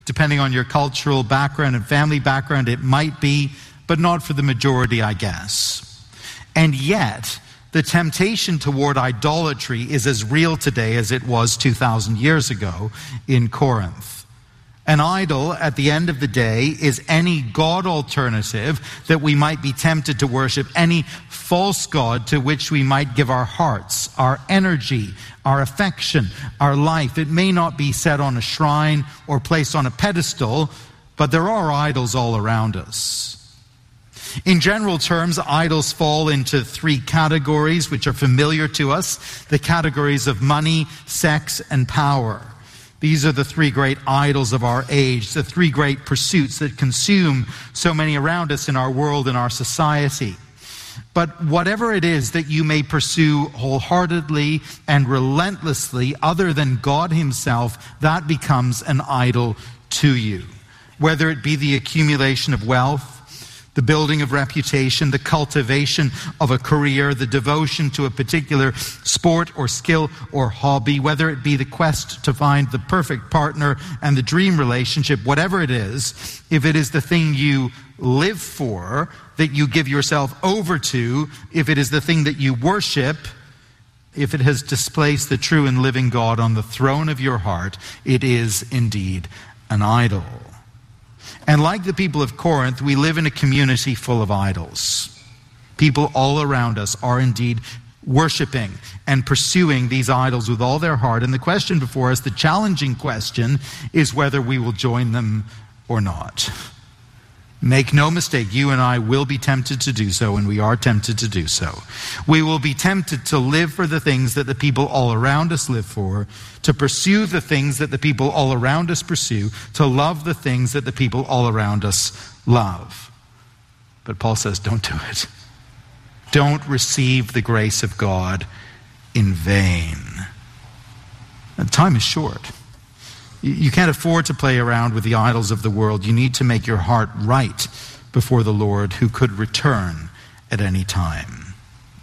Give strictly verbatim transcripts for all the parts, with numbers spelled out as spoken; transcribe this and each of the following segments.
Depending on your cultural background and family background, it might be, but not for the majority, I guess. And yet, the temptation toward idolatry is as real today as it was two thousand years ago in Corinth. An idol, at the end of the day, is any God alternative that we might be tempted to worship, any false god to which we might give our hearts, our energy, our affection, our life. It may not be set on a shrine or placed on a pedestal, but there are idols all around us. In general terms, idols fall into three categories which are familiar to us: the categories of money, sex, and power. These are the three great idols of our age, the three great pursuits that consume so many around us in our world and our society. But whatever it is that you may pursue wholeheartedly and relentlessly other than God himself, that becomes an idol to you. Whether it be the accumulation of wealth, the building of reputation, the cultivation of a career, the devotion to a particular sport or skill or hobby, whether it be the quest to find the perfect partner and the dream relationship, whatever it is, if it is the thing you live for, that you give yourself over to, if it is the thing that you worship, if it has displaced the true and living God on the throne of your heart, it is indeed an idol. And like the people of Corinth, we live in a community full of idols. People all around us are indeed worshiping and pursuing these idols with all their heart. And the question before us, the challenging question, is whether we will join them or not. Make no mistake, you and I will be tempted to do so, and we are tempted to do so. We will be tempted to live for the things that the people all around us live for, to pursue the things that the people all around us pursue, to love the things that the people all around us love. But Paul says, don't do it. Don't receive the grace of God in vain. And time is short. You can't afford to play around with the idols of the world. You need to make your heart right before the Lord, who could return at any time.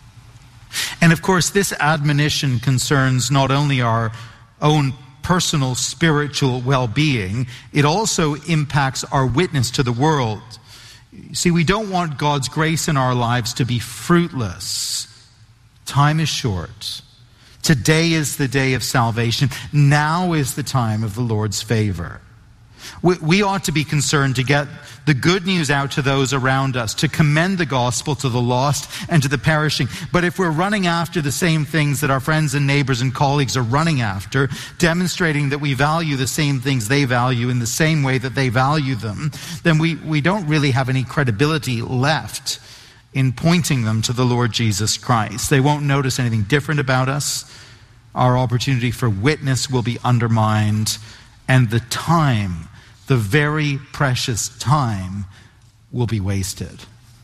And of course, this admonition concerns not only our own personal spiritual well-being, it also impacts our witness to the world. See, we don't want God's grace in our lives to be fruitless. Time is short. Today is the day of salvation. Now is the time of the Lord's favor. We, we ought to be concerned to get the good news out to those around us, to commend the gospel to the lost and to the perishing. But if we're running after the same things that our friends and neighbors and colleagues are running after, demonstrating that we value the same things they value in the same way that they value them, then we, we don't really have any credibility left in pointing them to the Lord Jesus Christ. They won't notice anything different about us. Our opportunity for witness will be undermined, and the time, the very precious time, will be wasted.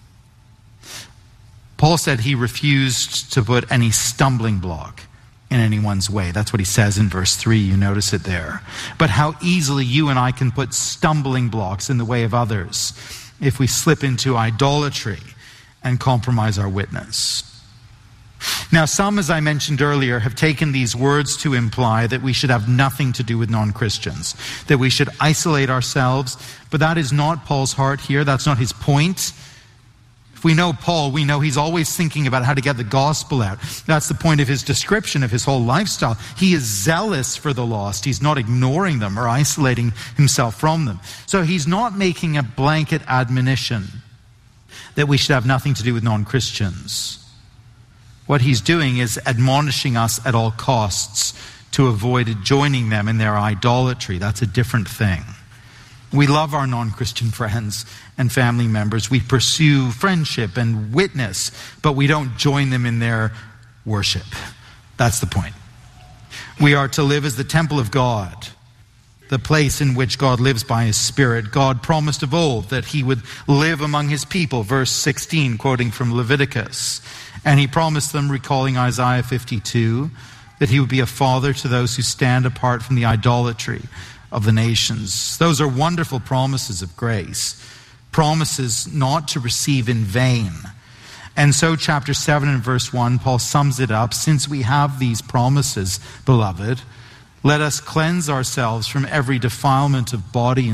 Paul said he refused to put any stumbling block in anyone's way. That's what he says in verse three. You notice it there. But how easily you and I can put stumbling blocks in the way of others if we slip into idolatry and compromise our witness. Now, some, as I mentioned earlier, have taken these words to imply that we should have nothing to do with non-Christians, that we should isolate ourselves, but that is not Paul's heart here. That's not his point. If we know Paul, we know he's always thinking about how to get the gospel out. That's the point of his description of his whole lifestyle. He is zealous for the lost. He's not ignoring them or isolating himself from them. So he's not making a blanket admonition that we should have nothing to do with non-Christians. What he's doing is admonishing us at all costs to avoid joining them in their idolatry. That's a different thing. We love our non-Christian friends and family members. We pursue friendship and witness, but we don't join them in their worship. That's the point. We are to live as the temple of God, the place in which God lives by his Spirit. God promised of old that he would live among his people, verse sixteen, quoting from Leviticus. And he promised them, recalling Isaiah fifty-two, that he would be a father to those who stand apart from the idolatry of the nations. Those are wonderful promises of grace, promises not to receive in vain. And so chapter seven and verse one, Paul sums it up. Since we have these promises, beloved, Let us cleanse ourselves from every defilement of body